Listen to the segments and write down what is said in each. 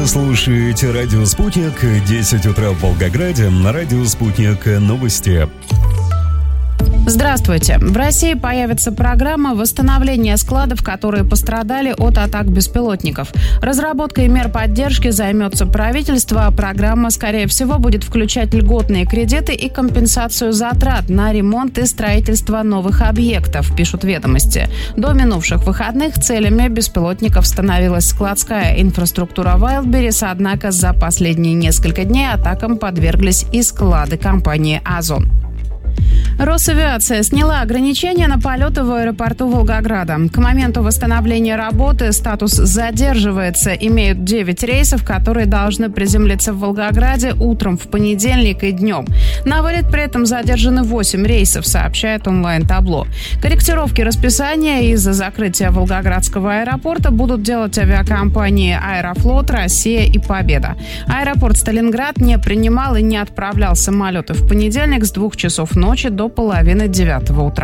Вы слушаете «Радио Спутник», 10 утра в Волгограде, на «Радио Спутник» новости. Здравствуйте. В России появится программа восстановления складов, которые пострадали от атак беспилотников. Разработкой мер поддержки займется правительство, а программа, скорее всего, будет включать льготные кредиты и компенсацию затрат на ремонт и строительство новых объектов, пишут «Ведомости». До минувших выходных целями беспилотников становилась складская инфраструктура Wildberries, однако за последние несколько дней атакам подверглись и склады компании «Озон». Росавиация сняла ограничения на полеты в аэропорту Волгограда. К моменту восстановления работы статус задерживается. Имеют 9 рейсов, которые должны приземлиться в Волгограде утром в понедельник и днем. На вылет при этом задержаны 8 рейсов, сообщает онлайн-табло. Корректировки расписания из-за закрытия Волгоградского аэропорта будут делать авиакомпании «Аэрофлот», «Россия» и «Победа». Аэропорт Сталинград не принимал и не отправлял самолеты в понедельник с 2 часов ночи до половины 9 утра.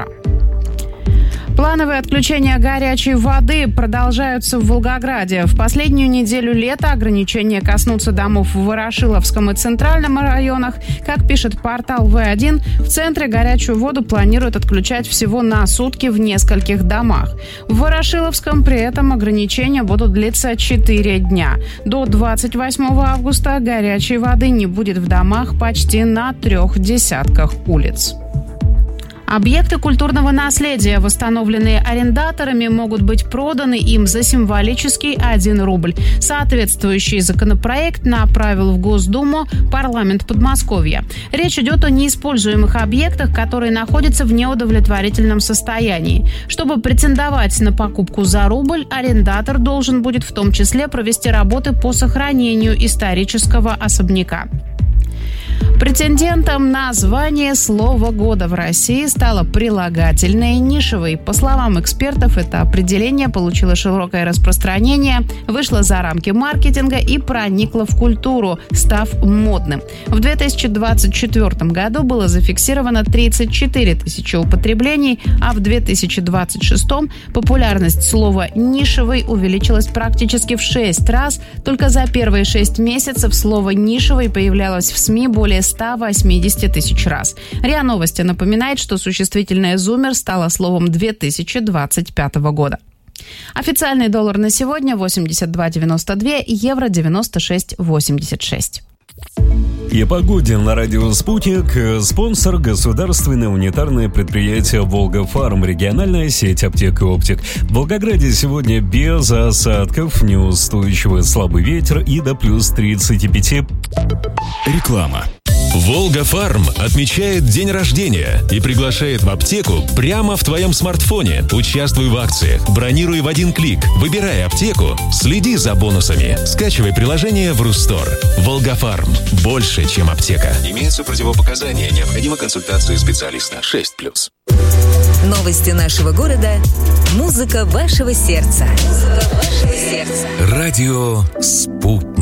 Плановые отключения горячей воды продолжаются в Волгограде. В последнюю неделю лета ограничения коснутся домов в Ворошиловском и Центральном районах. Как пишет портал В1, в центре горячую воду планируют отключать всего на сутки в нескольких домах. В Ворошиловском при этом ограничения будут длиться 4 дня. До 28 августа горячей воды не будет в домах почти на 3 десятках улиц. Объекты культурного наследия, восстановленные арендаторами, могут быть проданы им за символический 1 рубль. Соответствующий законопроект направил в Госдуму парламент Подмосковья. Речь идет о неиспользуемых объектах, которые находятся в неудовлетворительном состоянии. Чтобы претендовать на покупку за рубль, арендатор должен будет в том числе провести работы по сохранению исторического особняка. Претендентом на звание «Слово года» в России стало прилагательное «нишевый». По словам экспертов, это определение получило широкое распространение, вышло за рамки маркетинга и проникло в культуру, став модным. В 2024 году было зафиксировано 34 тысячи употреблений, а в 2026 популярность слова «нишевый» увеличилась практически в 6 раз. Только за первые 6 месяцев слово «нишевый» появлялось в СМИ более 180 тысяч раз. РИА Новости напоминает, что существительное «зумер» стало словом 2025 года. Официальный доллар на сегодня 82,92, евро 96,86. И о погоде на радио «Спутник». Спонсор — государственное унитарное предприятие «Волгафарм», региональная сеть аптек и оптик. В Волгограде сегодня без осадков, неустойчивый слабый ветер и до плюс 35. Реклама. Волгафарм отмечает день рождения и приглашает в аптеку прямо в твоем смартфоне. Участвуй в акциях, бронируй в 1 клик, выбирай аптеку, следи за бонусами. Скачивай приложение в Рустор. Волгафарм. Больше, чем аптека. Имеются противопоказания. Необходима консультация специалиста. 6+. Новости нашего города. Музыка вашего сердца. Радио «Спутник».